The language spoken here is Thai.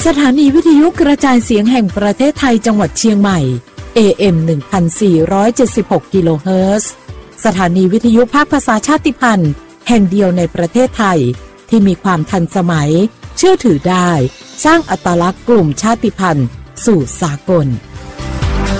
สถานีวิทยุกระจายเสียงแห่งประเทศไทยจังหวัดเชียงใหม่ AM 1476 กิโลเฮิรตซ์สถานีวิทยุภาคภาษาชาติพันธุ์แห่งเดียวในประเทศไทยที่มีความทันสมัยเชื่อถือได้สร้างอัตลักษณ์กลุ่มชาติพันธุ์สู่สากล